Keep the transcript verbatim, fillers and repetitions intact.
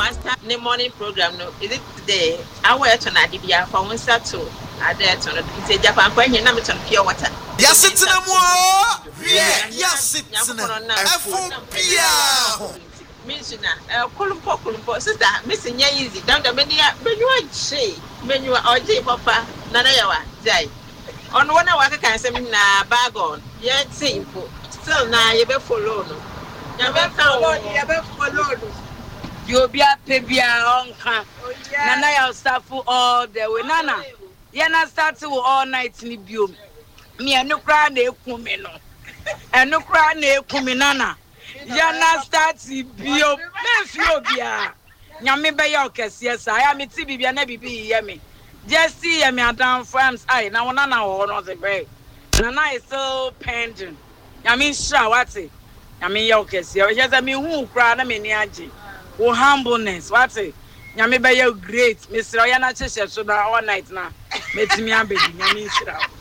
was starting the morning program. No, is it today? I wear to Nadibia for one settle. I dare to say Japan when you never turn pure water. Yes, it's in a more. Yes, it's in a F Miss na kulumpo kulumpo sister miss nya easy down the many menu she menu oje papa na na yawa jai on one waka kan say na bag on yet simple still na you be follow no you be follow you be follow no you be a pebia onka na na ya staff all the way nana ya na start all night ni biom me enu kra na eku me no enu kra na eku me nana Yana start bio me fio bia nyame be ya okese sa ya me ti bibia na bibi ye me just see ye me adan friends ai na wona na wo no the break na na is so pending nyame sure wate nyame ya okese ye just me hu kra na me ni age wo humbleness wate nyame be ya great me sira ya na chese so na all night na metimi abedi nyame sira